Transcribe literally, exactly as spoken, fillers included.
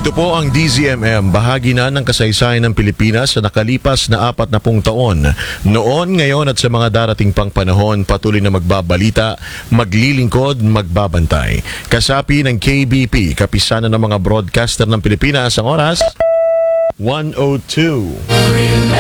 Ito po ang D Z M M, bahagi na ng kasaysayan ng Pilipinas sa nakalipas na apat na pung taon. Noon, ngayon at sa mga darating pang panahon, patuloy na magbabalita, maglilingkod, magbabantay. Kasapi ng K B P, kapisanan ng mga broadcaster ng Pilipinas, ang oras one oh two.